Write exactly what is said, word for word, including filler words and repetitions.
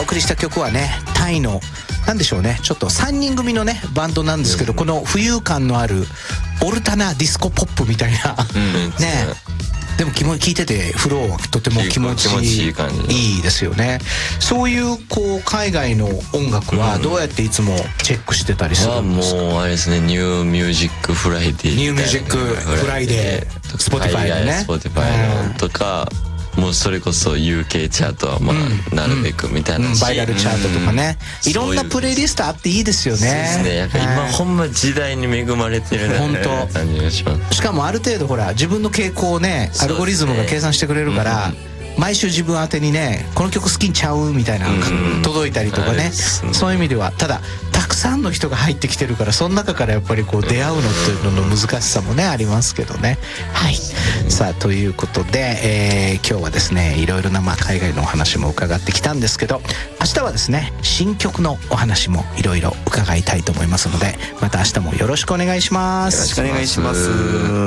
送りした曲はね、タイのなんでしょうね、ちょっとさんにん組のねバンドなんですけど、この浮遊感のあるオルタナディスコポップみたいな、うん、ね、でも聞いててフローはとても気持ちいい感じいいですよね。そういうこう海外の音楽はどうやっていつもチェックしてたりするんですか？ うん、もうあれですね、ニューミュージックフライデー、 ニューミュージックフライデー、スポティファイのね、 スポティファイのとか、もうそれこそ ユーケー チャートはまあなるべくみたいな、 うんうん、バイラルチャートとかね、いろんなプレイリストあっていいですよね。 そうですね、やっぱ今ほんま時代に恵まれてるなって感じがします。 しかもある程度ほら自分の傾向をねアルゴリズムが計算してくれるから、毎週自分宛てにねこの曲好きにちゃうみたいなのが届いたりとかね、そういう意味ではただたくさんの人が入ってきてるから、その中からやっぱりこう出会うのっていうのの難しさもねありますけどね。はい、さあということで、えー、今日はですねいろいろなまあ海外のお話も伺ってきたんですけど、明日はですね新曲のお話もいろいろ伺いたいと思いますので、また明日もよろしくお願いします。 よろしくお願いします。